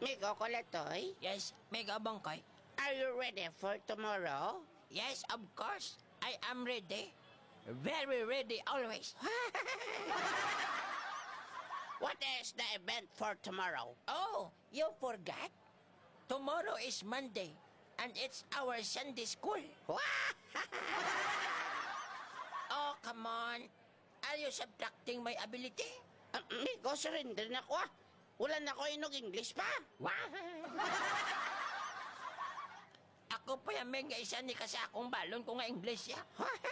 Migo Kulatoy, Yes, Mega Bangkay. are you ready for tomorrow? Yes, of course. I am ready. Very ready always. What is the event for tomorrow? Oh, you forgot? Tomorrow is Monday, and it's our Sunday school. Oh, come on. Are you subtracting my ability? Migo, surrender na ko. Wala na ko inog English pa. Ako pa yung mga isa ni kasi akong balon ko nga English ya.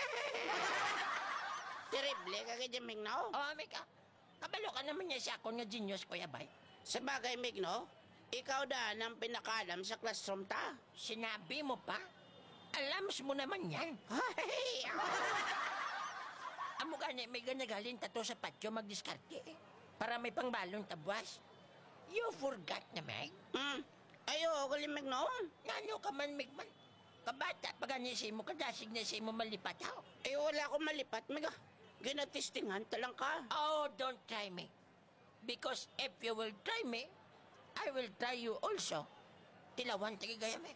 Terrible ka kaya Migno. Oh, Mika. Kabalo ka naman niya siya ako nga genius, Kuya Bay. Sa bagay, Migno, ikaw da ang pinakaalam sa classroom ta. Sinabi mo pa? Alams mo naman yan. Amo gani, may ganagaling tato sa patio magdiskarte eh. Para may pangbalon tabwas. You forgot na, Meg? Ayo, galing Migno. Nano ka man, Megman? Kabata, paganisay mo, kadasig na say mo malipat ako. Wala akong malipat, Migo. Ginatistingan talang ka. Oh, don't try me. Because if you will try me, I will try you also. Tilawan, tigigaya, Meg.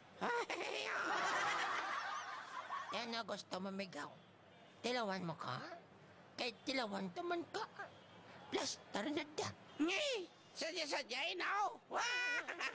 Yan na gusto mo, Megaw. Tilawan mo ka? Kahit tilawan taman ka. Plus, taranada. Ngay! Sadya-sadya, inaw.